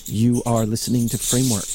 You are listening to Framework.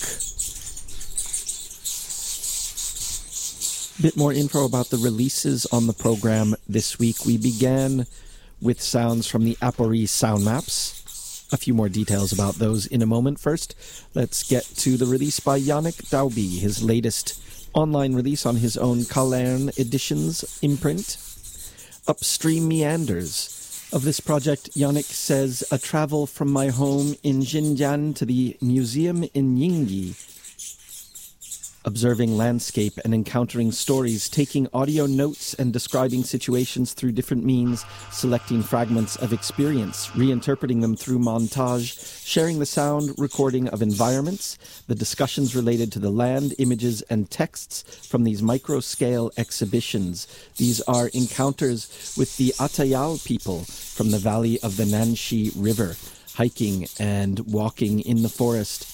Bit more info about the releases on the program this week. We began with sounds from the Apori sound maps. A few more details about those in a moment. First, let's get to the release by Yannick Dauby, his latest online release on his own Kalern Editions imprint. Upstream Meanders. Of this project, Yannick says, a travel from my home in Xinjiang to the museum in Yingyi, observing landscape and encountering stories, taking audio notes and describing situations through different means, selecting fragments of experience, reinterpreting them through montage, sharing the sound recording of environments, the discussions related to the land, images, and texts from these micro-scale exhibitions. These are encounters with the Atayal people from the valley of the Nanxi River, hiking and walking in the forest.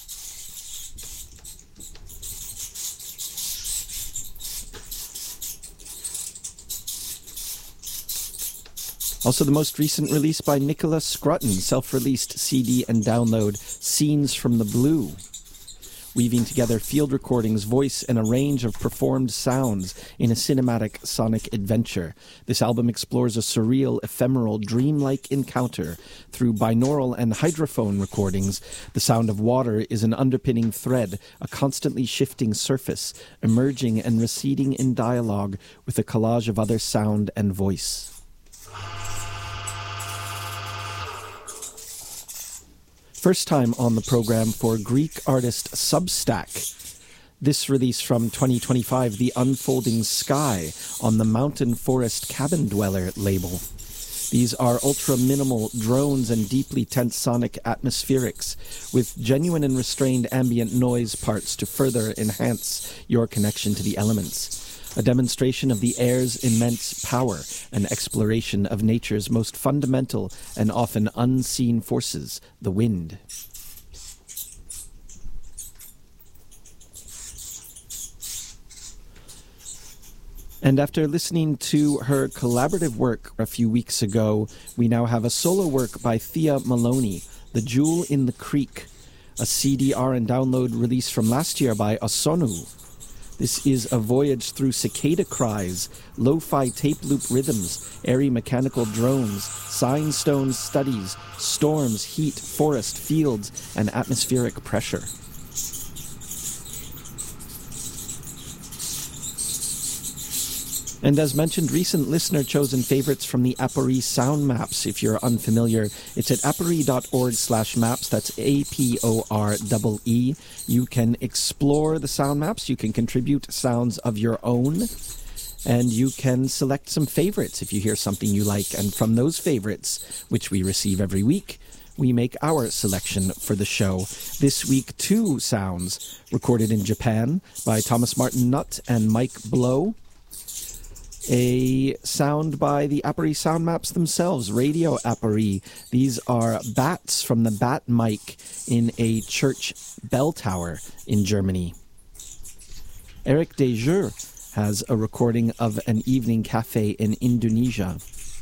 Also, the most recent release by Nicola Scrutton, self-released CD and download, Scenes from the Blue, weaving together field recordings, voice, and a range of performed sounds in a cinematic sonic adventure. This album explores a surreal, ephemeral, dreamlike encounter through binaural and hydrophone recordings. The sound of water is an underpinning thread, a constantly shifting surface, emerging and receding in dialogue with a collage of other sound and voice. First time on the program for Greek artist Substack. This release from 2025, The Unfolding Sky, on the Mountain Forest Cabin Dweller label. These are ultra-minimal drones and deeply tense sonic atmospherics with genuine and restrained ambient noise parts to further enhance your connection to the elements. A demonstration of the air's immense power, an exploration of nature's most fundamental and often unseen forces, the wind. And after listening to her collaborative work a few weeks ago, we now have a solo work by Thea Maloney, The Jewel in the Creek, a CDR and download release from last year by Osonu. This is a voyage through cicada cries, lo-fi tape loop rhythms, airy mechanical drones, sign stone studies, storms, heat, forest, fields, and atmospheric pressure. And as mentioned, recent listener-chosen favorites from the Apori sound maps. If you're unfamiliar, it's at apori.org/maps. That's APOREE. You can explore the sound maps. You can contribute sounds of your own. And you can select some favorites if you hear something you like. And from those favorites, which we receive every week, we make our selection for the show. This week, 2 sounds recorded in Japan by Thomas Martin Nutt and Mike Blow. A sound by the Apori sound maps themselves, Radio Apori. These are bats from the bat mic in a church bell tower in Germany. Eric Desjeux has a recording of an evening cafe in Indonesia.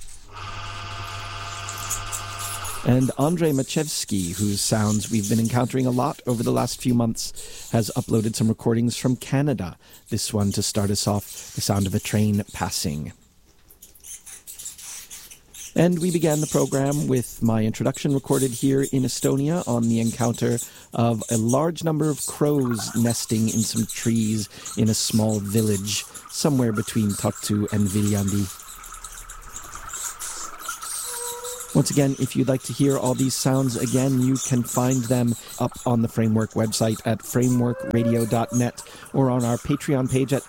And Andrei Machevsky, whose sounds we've been encountering a lot over the last few months, has uploaded some recordings from Canada. This one, to start us off, the sound of a train passing. And we began the program with my introduction recorded here in Estonia on the encounter of a large number of crows nesting in some trees in a small village somewhere between Tartu and Viljandi. Once again, if you'd like to hear all these sounds again, you can find them up on the Framework website at frameworkradio.net or on our Patreon page at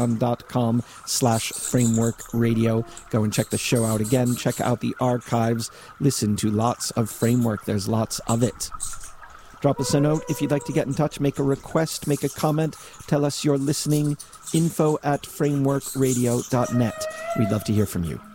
patreon.com/frameworkradio. Go and check the show out again. Check out the archives. Listen to lots of Framework. There's lots of it. Drop us a note if you'd like to get in touch, make a request, make a comment, tell us you're listening. info@frameworkradio.net. We'd love to hear from you.